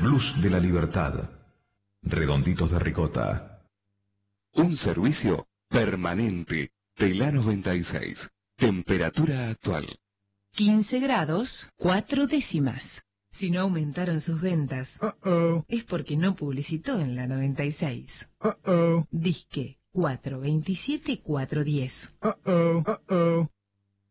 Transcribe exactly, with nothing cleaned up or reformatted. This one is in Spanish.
Blues de la Libertad. Redonditos de ricota. Un servicio permanente de la noventa y seis. Temperatura actual. quince grados, cuatro décimas. Si no aumentaron sus ventas, Uh-oh. es porque no publicitó en la noventa y seis. Uh-oh. Disque cuatro veintisiete cuatro diez. Uh-oh. Uh-oh.